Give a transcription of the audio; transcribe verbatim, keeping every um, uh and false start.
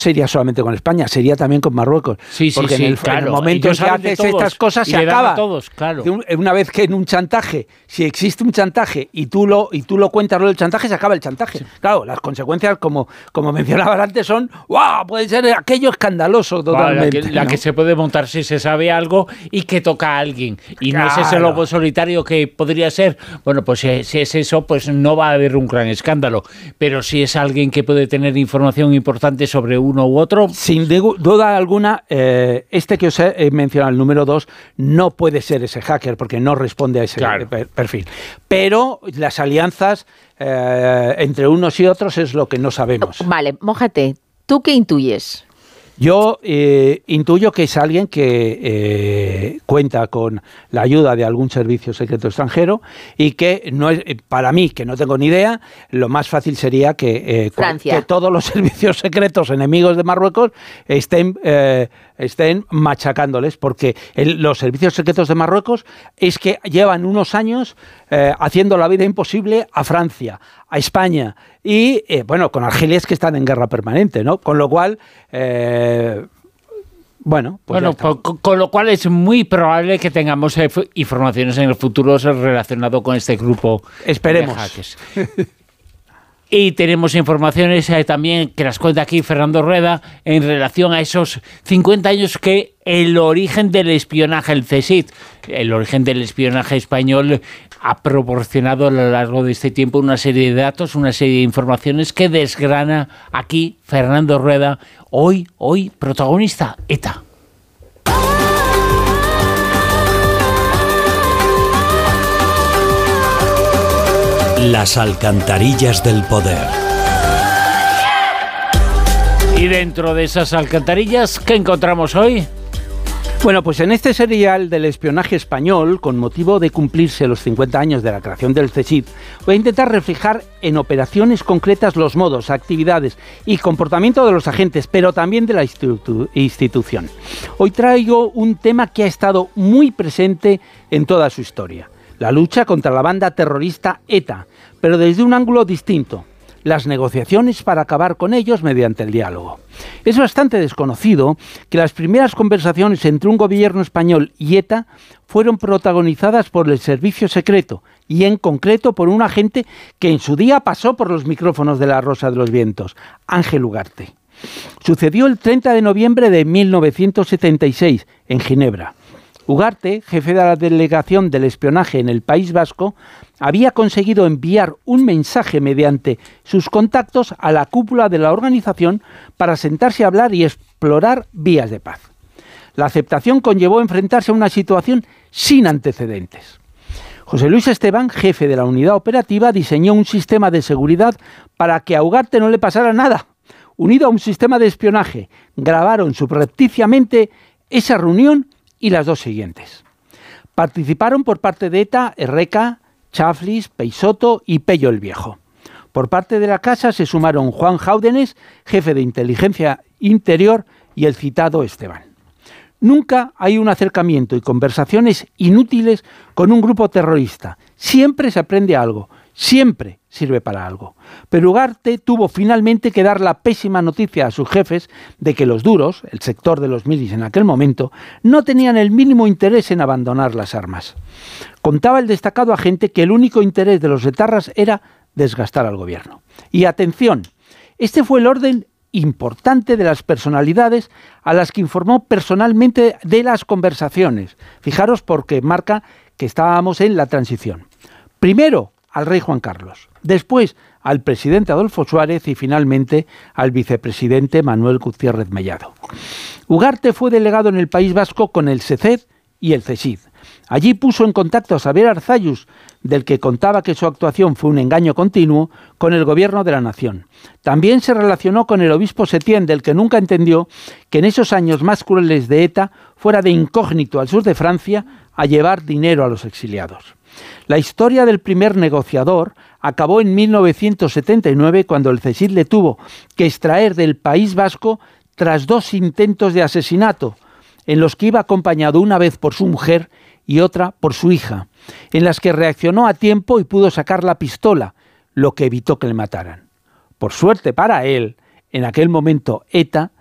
sería solamente con España, sería también con Marruecos. Sí, sí, porque sí, en, el, claro. en el momento en que haces estas cosas se acaba. Todos, claro. Una vez que en un chantaje, si existe un chantaje y tú lo y tú lo cuentas lo del chantaje, se acaba el chantaje. Sí. Claro, las consecuencias, como, como mencionabas antes, son ¡guau! Puede ser aquello escandaloso totalmente. Wow, la, que, la ¿no? que se puede montar si se sabe algo y que toca a alguien. Y claro. No es ese lobo solitario que podría ser. Bueno, pues si, si es eso, pues no va a haber un gran escándalo. Pero si es alguien que puede tener información importante sobre uno u otro. Sin duda alguna, eh, este que os he mencionado, el número dos, no puede ser ese hacker porque no responde a ese claro. perfil. Pero las alianzas eh, entre unos y otros es lo que no sabemos. Vale, mójate. ¿Tú qué intuyes? Yo eh, intuyo que es alguien que eh, cuenta con la ayuda de algún servicio secreto extranjero y que no es, para mí, que no tengo ni idea, lo más fácil sería que, eh, que todos los servicios secretos enemigos de Marruecos estén, eh, estén machacándoles, porque el, los servicios secretos de Marruecos es que llevan unos años eh, haciendo la vida imposible a Francia, a España y, eh, bueno, con Argelia es que están en guerra permanente, ¿no? Con lo cual... Eh, bueno, pues bueno con, con lo cual es muy probable que tengamos eh, informaciones en el futuro relacionado con este grupo. Esperemos. De hackers. Y tenemos informaciones eh, también que las cuenta aquí Fernando Rueda en relación a esos cincuenta años que el origen del espionaje, el C S I D, el origen del espionaje español, ha proporcionado a lo largo de este tiempo una serie de datos, una serie de informaciones que desgrana aquí Fernando Rueda, hoy, hoy protagonista, ETA. Las alcantarillas del poder. Y dentro de esas alcantarillas, ¿qué encontramos hoy? Bueno, pues en este serial del espionaje español, con motivo de cumplirse los cincuenta años de la creación del C S I D, voy a intentar reflejar en operaciones concretas los modos, actividades y comportamiento de los agentes, pero también de la institu- institución. Hoy traigo un tema que ha estado muy presente en toda su historia: la lucha contra la banda terrorista ETA, pero desde un ángulo distinto: las negociaciones para acabar con ellos mediante el diálogo. Es bastante desconocido que las primeras conversaciones entre un gobierno español y ETA fueron protagonizadas por el servicio secreto y en concreto por un agente que en su día pasó por los micrófonos de La Rosa de los Vientos, Ángel Ugarte. Sucedió el treinta de noviembre de mil novecientos setenta y seis en Ginebra. Ugarte, jefe de la delegación del espionaje en el País Vasco, había conseguido enviar un mensaje mediante sus contactos a la cúpula de la organización para sentarse a hablar y explorar vías de paz. La aceptación conllevó enfrentarse a una situación sin antecedentes. José Luis Esteban, jefe de la unidad operativa, diseñó un sistema de seguridad para que a Ugarte no le pasara nada. Unido a un sistema de espionaje, grabaron subrepticiamente esa reunión y las dos siguientes. Participaron por parte de ETA, Erreka, Chaflis, Peixoto y Pello el Viejo. Por parte de la casa se sumaron Juan Jáudenes, jefe de inteligencia interior, y el citado Esteban. Nunca hay un acercamiento y conversaciones inútiles con un grupo terrorista. Siempre se aprende algo, siempre sirve para algo. Pero Ugarte tuvo finalmente que dar la pésima noticia a sus jefes de que los duros, el sector de los milis en aquel momento, no tenían el mínimo interés en abandonar las armas. Contaba el destacado agente que el único interés de los etarras era desgastar al gobierno. Y atención, este fue el orden importante de las personalidades a las que informó personalmente de las conversaciones. Fijaros porque marca que estábamos en la transición. Primero, al rey Juan Carlos, después al presidente Adolfo Suárez y finalmente al vicepresidente Manuel Gutiérrez Mellado. Ugarte fue delegado en el País Vasco con el S E C E D y el C S I D. Allí puso en contacto a Xavier Arzallus, del que contaba que su actuación fue un engaño continuo, con el gobierno de la nación. También se relacionó con el obispo Setién, del que nunca entendió que en esos años más crueles de ETA fuera de incógnito al sur de Francia a llevar dinero a los exiliados. La historia del primer negociador acabó en mil novecientos setenta y nueve, cuando el C S I D le tuvo que extraer del País Vasco tras dos intentos de asesinato, en los que iba acompañado una vez por su mujer y otra por su hija, en las que reaccionó a tiempo y pudo sacar la pistola, lo que evitó que le mataran. Por suerte para él, en aquel momento ETA,